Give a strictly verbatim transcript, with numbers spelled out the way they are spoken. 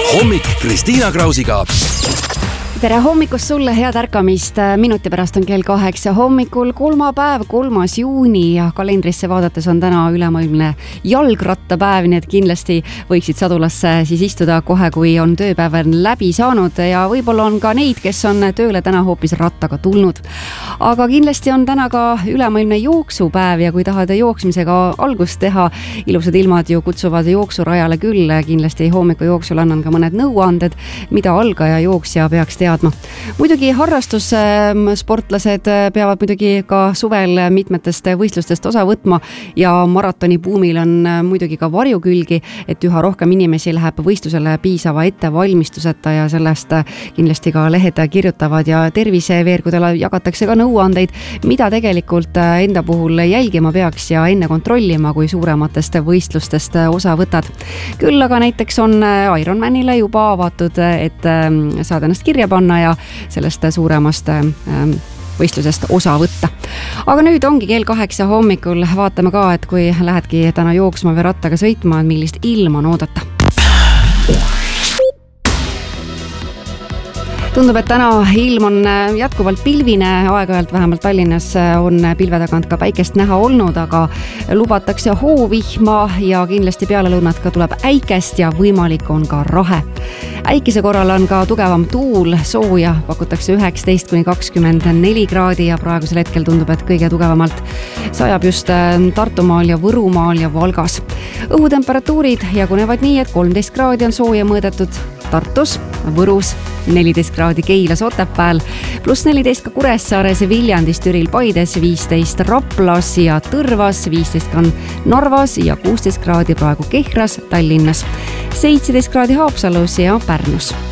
hommik Kristiina Krausiga. Tere hommikust sulle, head ärkamist. Minuti pärast on kell kaheksa hommikul, kolmapäev, kolmas juuni ja kalendrisse vaadates on täna ülemaailmne jalgrattapäev, nii et kindlasti võiksid sadulasse siis istuda kohe, kui on tööpäev läbi saanud ja võib-olla on ka neid, kes on tööle täna hoopis rattaga tulnud. Aga kindlasti on täna ka ülemaailmne jooksupäev ja kui tahad jooksmisega algust teha, ilusad ilmad ju kutsuvad jooksurajale küll. Kindlasti hommiku jooksul annan ka mõned nõuanded, mida algaja jooksja peaks teha. Teadma. Muidugi harrastussportlased peavad muidugi ka suvel mitmetest võistlustest osa võtma ja maratoni buumil on muidugi ka varjukülgi, et üha rohkem inimesi läheb võistlusele piisava ettevalmistuseta ja sellest kindlasti ka lehed kirjutavad ja terviseveergudele jagatakse ka nõuandeid, mida tegelikult enda puhul jälgima peaks ja enne kontrollima, kui suurematest võistlustest osa võtad. Küll aga näiteks on Ironmanile juba avatud, et saad ennast kirja panna ja sellest suuremast võistlusest osa võtta. Aga nüüd ongi kell kaheksa hommikul. Vaatame ka, et kui lähedki täna jooksma või rattaga sõitma, millist ilma on oodata. Tundub, et täna ilm on jätkuvalt pilvine, aeg-ajalt vähemalt Tallinnas on pilve tagant ka päikest näha olnud, aga lubatakse hoovihma ja kindlasti peale lõunat ka tuleb äikest ja võimalik on ka rahe. Äikise korral on ka tugevam tuul, sooja pakutakse üheksateist kuni kakskümmend neli kraadi ja praegusel hetkel tundub, et kõige tugevamalt sajab just Tartumaal ja Võrumaal ja Valgas. Õhutemperatuurid jagunevad nii, et kolmteist kraadi on sooja mõõdetud Tartus, Võrus, neliteist kraadi Keilas, Otepääl, pluss neliteist ka Kuressaares, Viljandis, Türil, Paides, viisteist Raplas ja Tõrvas, viisteist ka Narvas ja kuusteist kraadi praegu Kehras, Tallinnas, seitseteist kraadi Haapsalus ja Pärnus.